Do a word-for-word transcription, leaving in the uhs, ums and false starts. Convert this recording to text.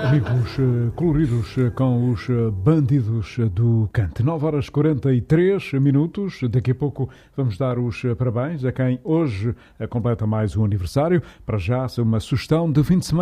Amigos eh, coloridos eh, com os eh, bandidos eh, do Cante. nove horas e quarenta e três minutos. Daqui a pouco vamos dar os eh, parabéns a quem hoje eh, completa mais um aniversário. Para já, uma sugestão de fim de semana.